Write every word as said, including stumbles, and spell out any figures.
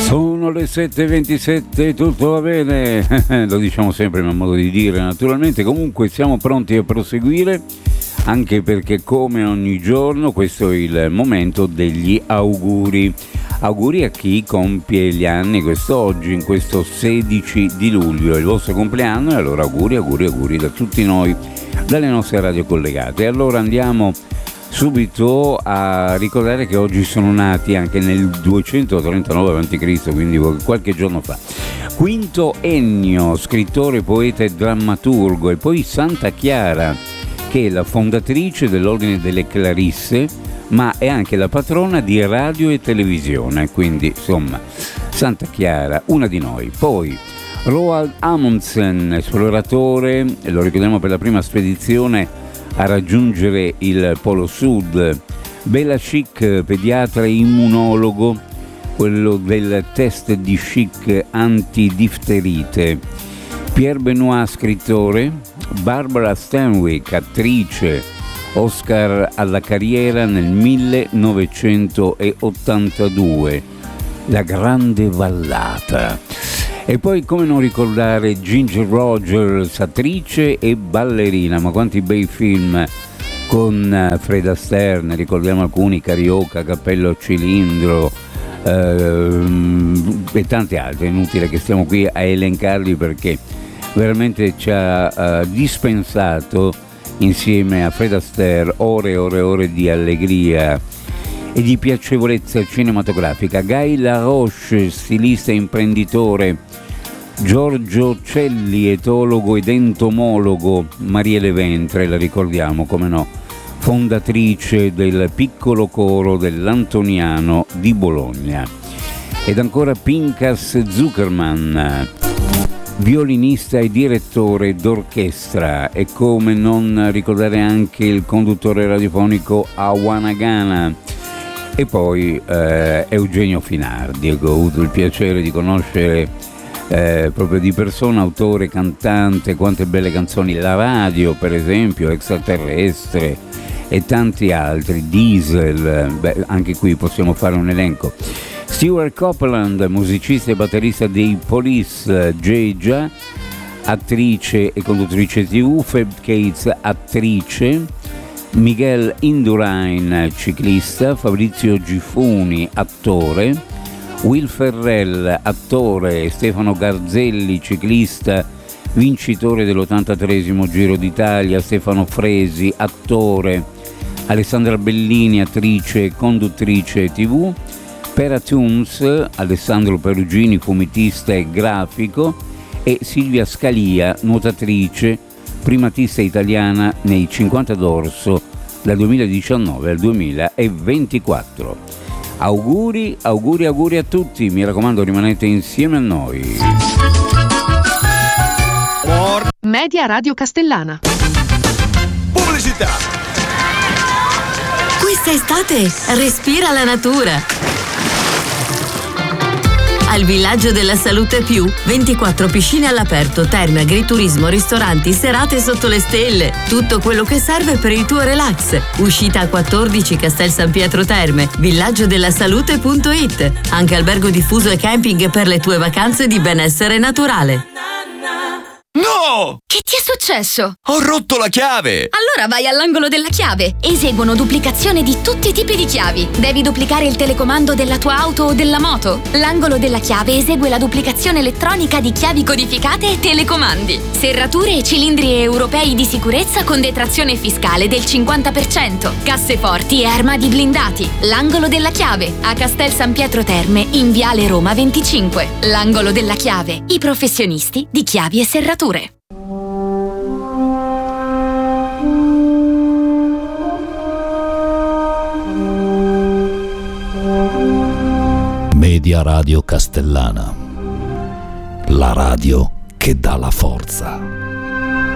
Sono le sette e ventisette, tutto va bene, lo diciamo sempre in modo di dire naturalmente. Comunque siamo pronti a proseguire, anche perché come ogni giorno questo è il momento degli auguri. Auguri a chi compie gli anni quest'oggi, in questo sedici di luglio, è il vostro compleanno, e allora auguri, auguri, auguri da tutti noi, dalle nostre radio collegate. E allora andiamo subito a ricordare che oggi sono nati, anche nel duecentotrentanove avanti Cristo, quindi qualche giorno fa, Quinto Ennio, scrittore, poeta e drammaturgo, e poi Santa Chiara, che è la fondatrice dell'Ordine delle Clarisse, ma è anche la patrona di radio e televisione, quindi insomma Santa Chiara, una di noi. Poi Roald Amundsen, esploratore, lo ricordiamo per la prima spedizione a raggiungere il Polo Sud. Bela Schick, pediatra e immunologo, quello del test di Schick antidifterite. Pierre Benoit, scrittore. Barbara Stanwyck, attrice, Oscar alla carriera nel millenovecentottantadue, La grande vallata. E poi come non ricordare Ginger Rogers, attrice e ballerina, ma quanti bei film con Fred Astaire, ne ricordiamo alcuni, Carioca, Cappello a cilindro, ehm, e tanti altri, è inutile che stiamo qui a elencarli perché veramente ci ha uh, dispensato insieme a Fred Astaire ore e ore e ore di allegria e di piacevolezza cinematografica. Guy Laroche, stilista e imprenditore. Giorgio Celli, etologo ed entomologo. Marielle Ventre, la ricordiamo, come no, fondatrice del piccolo coro dell'Antoniano di Bologna. Ed ancora Pinchas Zuckerman, violinista e direttore d'orchestra, e come non ricordare anche il conduttore radiofonico Awanagana. E poi eh, Eugenio Finardi, ho avuto il piacere di conoscere eh, proprio di persona, autore, cantante, quante belle canzoni, La radio per esempio, Extraterrestre e tanti altri, Diesel, beh, anche qui possiamo fare un elenco. Stuart Copeland, musicista e batterista dei Police, Geja, attrice e conduttrice tivù. Fab Cates, attrice. Miguel Indurain, ciclista. Fabrizio Gifuni, attore. Will Ferrell, attore. Stefano Garzelli, ciclista, vincitore dell'ottantatreesimo Giro d'Italia. Stefano Fresi, attore. Alessandra Bellini, attrice e conduttrice tivù. Pera Tunes, Alessandro Perugini, fumettista e grafico, e Silvia Scalia, nuotatrice, primatista italiana nei cinquanta d'orso dal duemiladiciannove al duemilaventiquattro. Auguri, auguri, auguri a tutti, mi raccomando rimanete insieme a noi. Media Radio Castellana. Pubblicità. Quest'estate respira la natura. Al Villaggio della Salute Più, ventiquattro piscine all'aperto, terme, agriturismo, ristoranti, serate sotto le stelle. Tutto quello che serve per il tuo relax. Uscita a quattordici Castel San Pietro Terme, villaggio della salute punto it. Anche albergo diffuso e camping per le tue vacanze di benessere naturale. No! Che ti è successo? Ho rotto la chiave! Allora vai all'angolo della chiave. Eseguono duplicazione di tutti i tipi di chiavi. Devi duplicare il telecomando della tua auto o della moto? L'angolo della chiave esegue la duplicazione elettronica di chiavi codificate e telecomandi. Serrature e cilindri europei di sicurezza con detrazione fiscale del cinquanta per cento. Casseforti e armadi blindati. L'angolo della chiave a Castel San Pietro Terme in Viale Roma venticinque. L'angolo della chiave. I professionisti di chiavi e serrature. Media Radio Castellana, la radio che dà la forza.